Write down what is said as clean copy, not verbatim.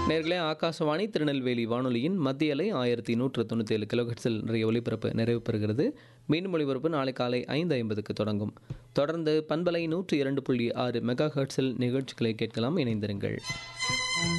நேர்களே ஆகாசவாணி திருநெல்வேலி வானொலியின் மத்திய அலை 1197 கிலோஹெர்ட்ஸில் இன்றைய ஒலிபரப்பு நிறைவு பெறுகிறது. மீண்டும் ஒலிபரப்பு நாளை காலை 5:50க்கு தொடங்கும். தொடர்ந்து பண்பலை 102.6 மெகா ஹெர்ட்ஸில் நிகழ்ச்சிகளை கேட்கலாம். இணைந்திருங்கள்.